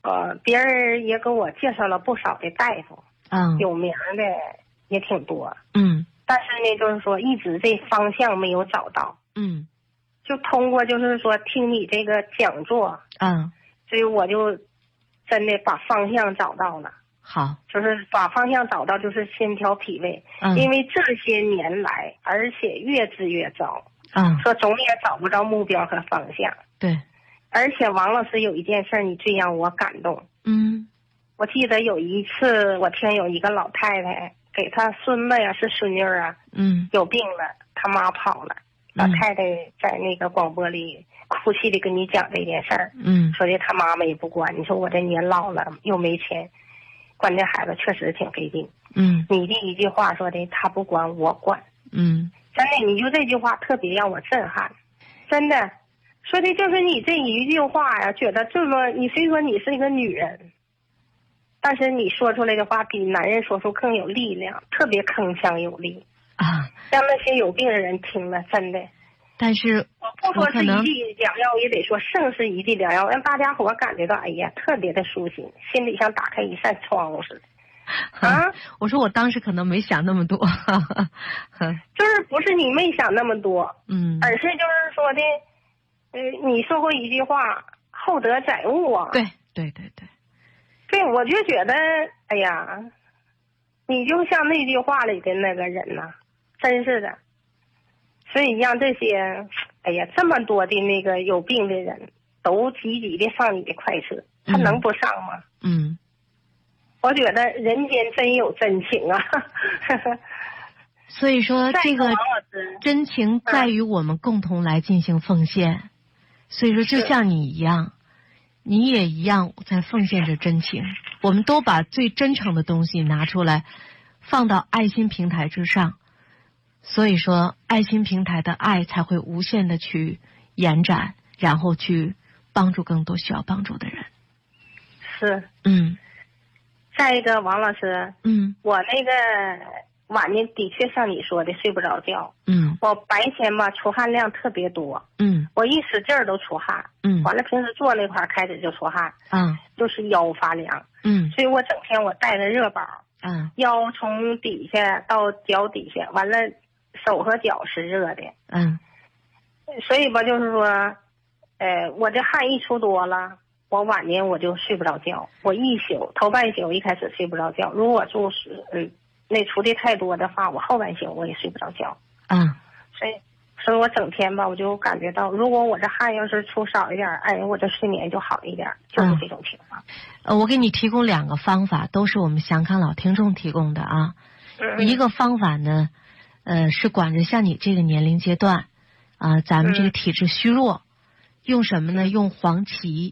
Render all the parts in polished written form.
别人也给我介绍了不少的大夫，有名的也挺多，但是呢，就是说一直这方向没有找到，就通过就是说听你这个讲座，所以我就真的把方向找到了。 好， 就是把方向找到，就是先调脾胃，因为这些年来，而且越治越糟，说总也找不着目标和方向。 对， 而且王老师有一件事你最让我感动，我记得有一次我听有一个老太太给她孙子呀是孙女啊，有病了，他妈跑了，老太太在那个广播里哭泣的跟你讲这件事儿，说的他妈妈也不管，你说我这年老了又没钱。管这孩子确实挺费劲，你的一句话说的他不管我管，真的，你就这句话特别让我震撼，真的，说的就是你这一句话呀，觉得这么你虽说你是一个女人，但是你说出来的话比男人说出更有力量，特别铿锵有力让那些有病的人听了真的。 但是我不说是一剂良药，也得说胜是一剂良药，让大家伙感觉到哎呀特别的舒心，心里像打开一扇窗户似的。 我说我当时可能没想那么多， 就是不是你没想那么多，而是就是说的，你说过一句话，厚德载物啊。 对， 我就觉得，哎呀，你就像那句话里的那个人呐，真是的。所以让这些，哎呀，这么多的那个有病的人都积极的上你的快车，他能不上吗？我觉得人间真有真情啊。 所以说这个真情在于我们共同来进行奉献。所以说就像你一样，你也一样在奉献着真情，我们都把最真诚的东西拿出来放到爱心平台之上，所以说爱心平台的爱才会无限的去延展，然后去帮助更多需要帮助的人。 是。再一个王老师，我那个晚年的确像你说的睡不着觉，我白天吧出汗量特别多，我一使劲儿都出汗，完了平时坐那块儿开始就出汗，就是腰发凉，所以我整天我带着热宝，腰从底下到脚底下，完了手和脚是热的，所以吧就是说，我这汗一出多了。我晚年我就睡不着觉，我一宿头半宿一开始睡不着觉，如果就是那出的太多的话，我后半宿我也睡不着觉。所以我整天吧，我就感觉到，如果我这汗要是出少一点，哎，我这睡眠就好一点，就是这种情况。 我给你提供2个方法，都是我们祥康老听众提供的啊。一个方法呢，是管着像你这个年龄阶段啊，咱们这个体质虚弱，用什么呢？用黄芪。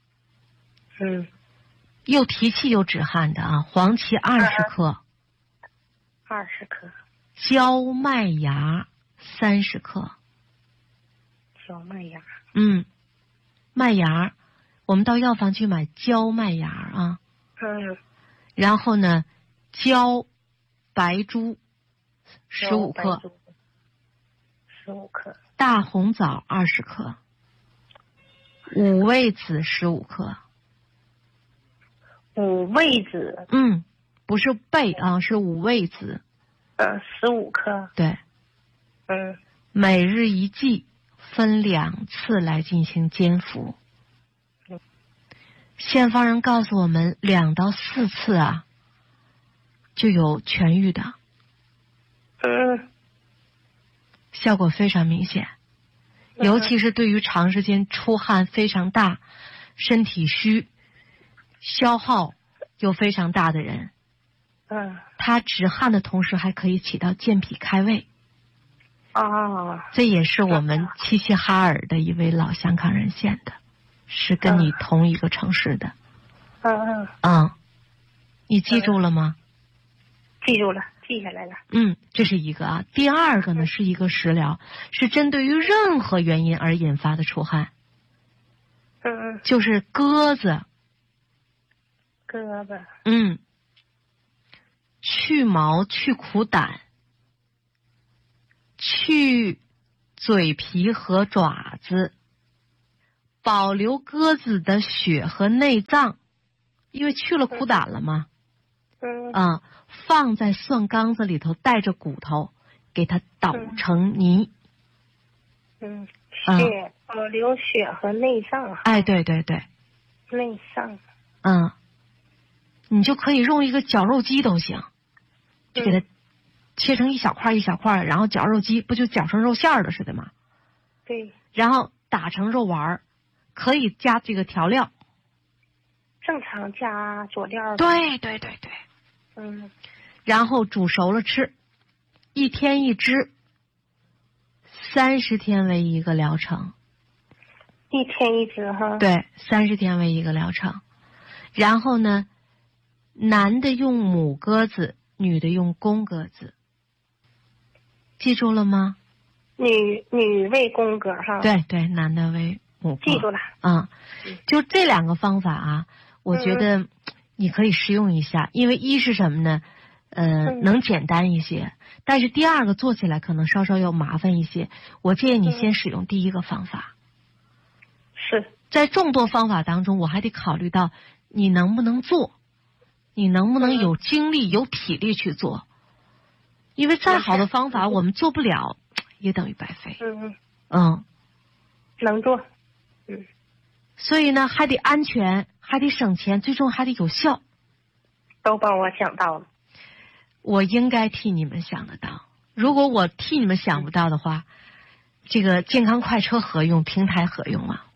又提气又止汗的啊，黄芪20克 ，20克， 焦麦芽30克， 焦麦芽， 麦芽，我们到药房去买焦麦芽啊，然后呢，焦白术15克 ，15克， 大红枣20克，五味子15克。 五味子， 不是贝啊，是五味子 ，15克， 对，每日一剂，分2次来进行煎服。现方人告诉我们，2到4次啊，就有痊愈的，效果非常明显，尤其是对于长时间出汗非常大、身体虚。消耗又非常大的人，它止汗的同时还可以起到健脾开胃。这也是我们齐齐哈尔的一位老香港人献的，是跟你同一个城市的。你记住了吗？ 记住了，记下来了。 这是一个啊。第2个呢是一个食疗，是针对于任何原因而引发的出汗。就是鸽子。去毛去苦胆，去嘴皮和爪子，保留鸽子的血和内脏， 因为去了苦胆了嘛。放在蒜缸子里头，带着骨头，给它捣成泥。 血流血和内脏。 哎，对对对。 内脏。 你就可以用一个绞肉机都行，就给它切成一小块一小块，然后绞肉机不就绞成肉馅了似的吗？ 对。 然后打成肉丸，可以加这个调料。 正常加佐料。 对对对对。然后煮熟了吃，1天1只，30天为一个疗程。 1天1只哈。 对，30天为一个疗程。然后呢，男的用母鸽子，女的用公鸽子，记住了吗？ 女喂公鸽哈。 对对，男的喂母鸽。 记住了。 就这2个方法啊，我觉得你可以试用一下，因为一是什么呢？能简单一些，但是第2个做起来可能稍稍要麻烦一些。我建议你先使用第1个方法。 是。 在众多方法当中，我还得考虑到你能不能做，你能不能有精力、有体力去做。因为再好的方法，我们做不了，也等于白费。 能做。 所以呢，还得安全，还得省钱，最终还得有效。 都帮我想到了。 我应该替你们想得到，如果我替你们想不到的话，这个健康快车何用，平台何用啊？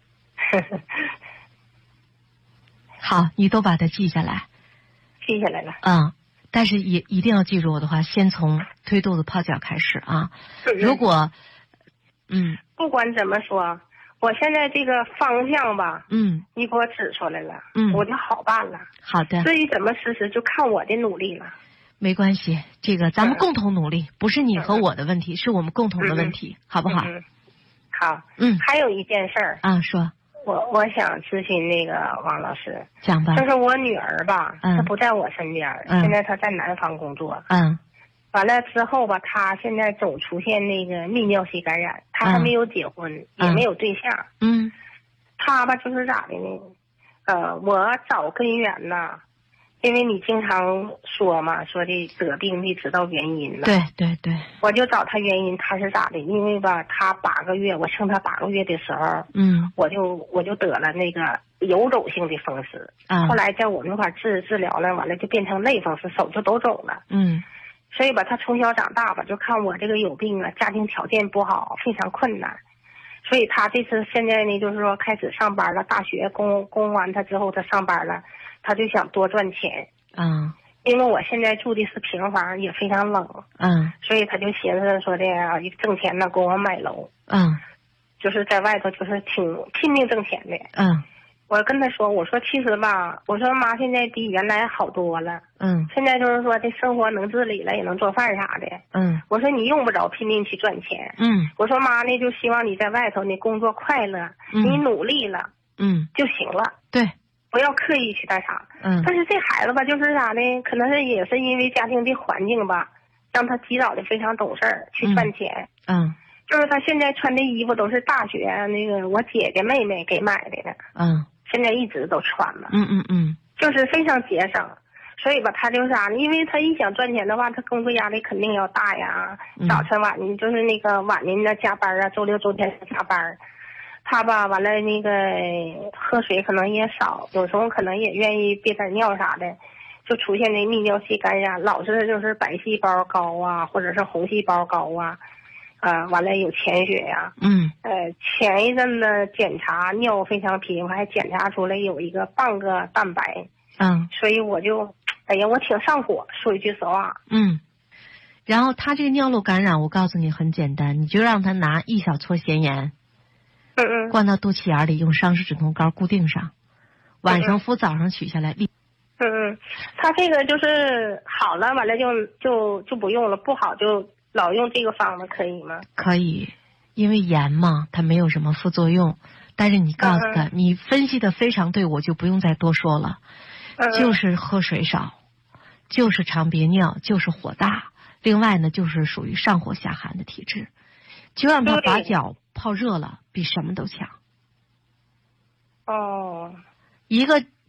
好，你都把它记下来。 记下来了。 但是也一定要记住我的话，先从推肚子泡脚开始啊。如果不管怎么说，我现在这个方向吧，你给我指出来了，我就好办了。 好的。 至于怎么实施，就看我的努力了。 没关系，这个咱们共同努力，不是你和我的问题，是我们共同的问题，好不好？ 好。还有一件事儿说。 我想咨询那个王老师。 讲吧。 就是我女儿吧，她不在我身边，现在她在南方工作。完了之后吧，她现在总出现那个泌尿系感染，她还没有结婚，也没有对象。她吧就是咋的呢？我找根源呐，因为你经常说嘛，说的得病得知道原因了。 对对对。 我就找她原因，她是咋的？因为吧，她8个月，我趁她8个月的时候，我就得了那个游走性的风湿。后来在我们那块治疗了，完了就变成类风湿，手就都走了。所以吧，她从小长大吧，就看我这个有病啊，家庭条件不好，非常困难。所以她这次现在呢，就是说开始上班了，大学攻完她之后，她上班了，她就想多赚钱。因为我现在住的是平房，也非常冷。所以她就寻思说的挣钱呢，给我买楼。就是在外头就是挺拼命挣钱的。我跟她说，我说其实吧，我说妈现在比原来好多了。现在就是说这生活能自理了，也能做饭啥的。我说你用不着拼命去赚钱。我说妈呢，就希望你在外头你工作快乐，你努力了，就行了。 对。 不要刻意去干啥。但是这孩子吧，就是啥呢？可能是也是因为家庭的环境吧，让他及早的非常懂事儿，去赚钱。就是他现在穿的衣服都是大学那个我姐姐妹妹给买的呢。现在一直都穿了。就是非常节省。所以吧，他就是啥呢？因为他一想赚钱的话，他工作压力肯定要大呀。早晨晚就是那个晚年的加班啊，周6周天加班。他吧，完了那个喝水可能也少，有时候可能也愿意憋点尿啥的，就出现那泌尿系感染，老是就是白细胞高啊，或者是红细胞高啊，完了有潜血呀。前一阵子检查尿非常频繁，还检查出来有一个半个蛋白。所以我就，哎呀，我挺上火，说一句实话。 然后他这个尿路感染，我告诉你很简单，你就让他拿1小撮咸盐。灌到肚脐眼里，用伤湿止痛膏固定上，晚上敷，早上取下来。 他这个就是好了，完了就不用了，不好就老用这个方子，可以吗？ 可以，因为盐嘛，它没有什么副作用。但是你告诉他，你分析的非常对，我就不用再多说了。就是喝水少，就是常憋尿，就是火大，另外呢，就是属于上火下寒的体质，就让他把脚泡热了，比什么都强。 哦。 一个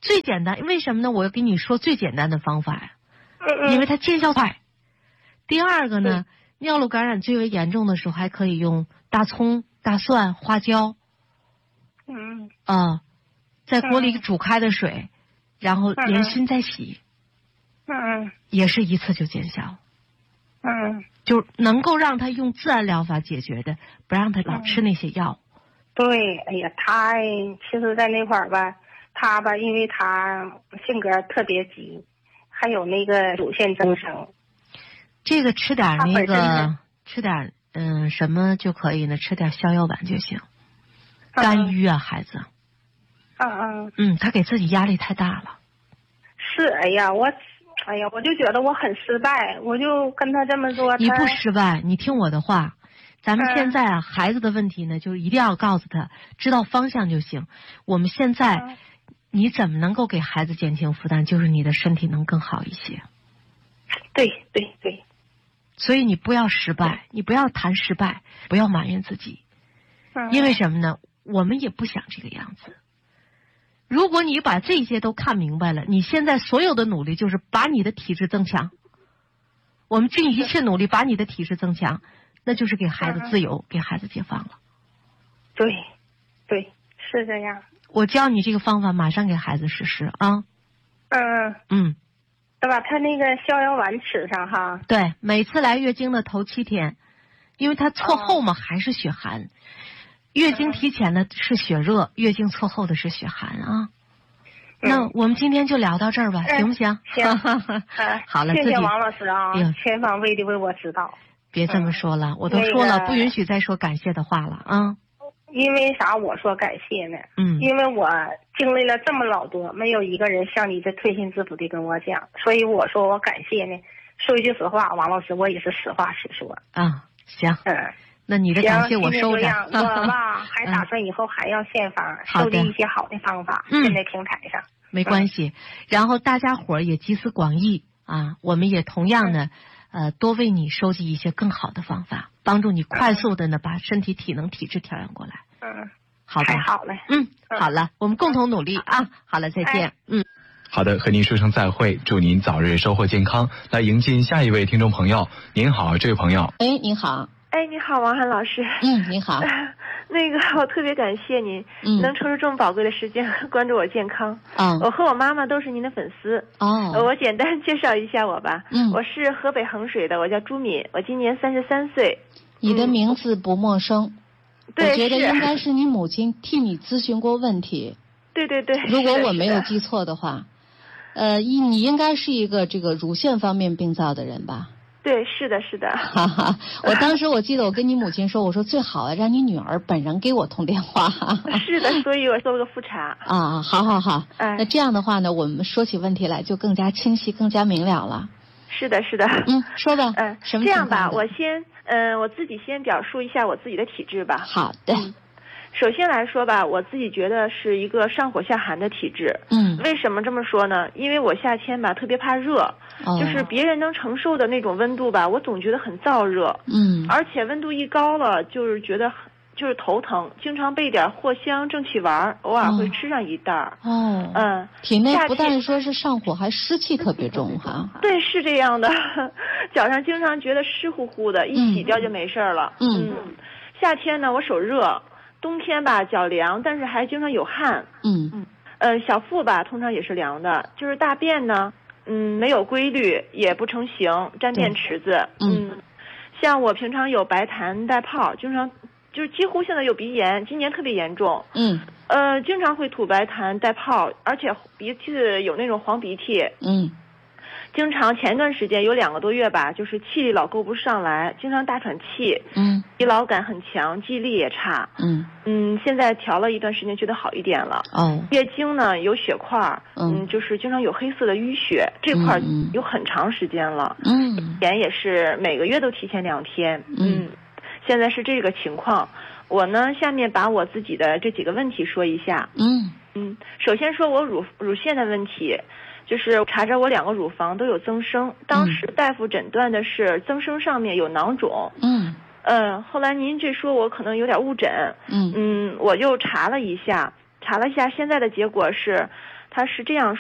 最简单，为什么呢？我要跟你说最简单的方法呀，因为它见效快。第二个呢，尿路感染最为严重的时候，还可以用大葱、大蒜、花椒，在锅里煮开的水，然后连熏再洗，也是一次就见效。就能够让他用自然疗法解决的，不让他老吃那些药。 对，哎呀，他其实在那块儿吧，他吧，因为他性格特别急，还有那个乳腺增生。 这个吃点那个，吃点什么就可以呢？吃点逍遥丸就行。肝郁啊，孩子。他给自己压力太大了。 是，哎呀，我就觉得我很失败，我就跟他这么说。 你不失败，你听我的话。咱们现在孩子的问题呢，就是一定要告诉他，知道方向就行。我们现在，你怎么能够给孩子减轻负担？就是你的身体能更好一些。 对。 所以你不要失败，你不要谈失败，不要埋怨自己。因为什么呢？我们也不想这个样子。如果你把这些都看明白了，你现在所有的努力就是把你的体质增强。我们尽一切努力把你的体质增强。那就是给孩子自由，给孩子解放了。 对，是这样。 我教你这个方法，马上给孩子实施啊。 对吧？他那个逍遥丸吃上哈。 对，每次来月经的头7天，因为他错后嘛还是血寒，月经提前的是血热，月经错后的是血寒啊。那我们今天就聊到这儿吧，行不行？ 行。 好了， 谢谢王老师啊，全方位的为我指导。 别这么说了，我都说了，不允许再说感谢的话了啊。 因为啥我说感谢呢？因为我经历了这么老多，没有一个人像你这推心置腹的跟我讲，所以我说我感谢呢。说一句实话，王老师，我也是实话实说。 行。那你的感谢我收着。 我吧还打算以后还要献方，收集一些好的方法，现在平台上。 没关系，然后大家伙儿也集思广益啊，我们也同样的。多为你收集一些更好的方法，帮助你快速的呢把身体体能体质调养过来。好的， 太好了。 好了，我们共同努力啊！好了，再见。 好的，和您说声再会，祝您早日收获健康。来迎进下一位听众朋友。您好，这位朋友。 您好。 你好，王涵老师。 你好。 那个，我特别感谢您，能抽出这么宝贵的时间关注我健康。我和我妈妈都是您的粉丝。我简单介绍一下我吧。我是河北衡水的，我叫朱敏，我今年33岁。 你的名字不陌生。 对， 我觉得应该是你母亲替你咨询过问题。 对。 如果我没有记错的话，你应该是一个这个乳腺方面病灶的人吧？ 对，是的。 哈哈，我当时我记得我跟你母亲说，我说最好让你女儿本人给我通电话。 是的，所以我做了个复查。 好。那这样的话呢，我们说起问题来就更加清晰，更加明了了。 是的。 说吧。什么情况？ 这样吧，我自己先表述一下我自己的体质吧。 好的。 首先来说吧，我自己觉得是一个上火下寒的体质。为什么这么说呢？因为我夏天吧特别怕热，就是别人能承受的那种温度吧，我总觉得很燥热。而且温度一高了，就是觉得就是头疼，经常备点藿香正气丸，偶尔会吃上一袋。 体内不但说是上火，还湿气特别重哈。 对，是这样的，脚上经常觉得湿乎乎的，一洗掉就没事了。夏天呢，我手热。冬天吧脚凉，但是还经常有汗。小腹吧通常也是凉的，就是大便呢，没有规律，也不成形，沾便池子。像我平常有白痰带泡，经常就是几乎现在有鼻炎，今年特别严重。经常会吐白痰带泡，而且鼻涕有那种黄鼻涕。经常前段时间有2个多月吧，就是气力老够不上来，经常大喘气。疲劳感很强，记忆力也差。现在调了一段时间，觉得好一点了。月经呢有血块，就是经常有黑色的淤血，这块有很长时间了。炎也是每个月都提前2天。现在是这个情况。我呢下面把我自己的这几个问题说一下。首先说我乳腺的问题。就是查着我2个乳房都有增生，当时大夫诊断的是增生上面有囊肿。后来您这说我可能有点误诊。我又查了一下，现在的结果是他是这样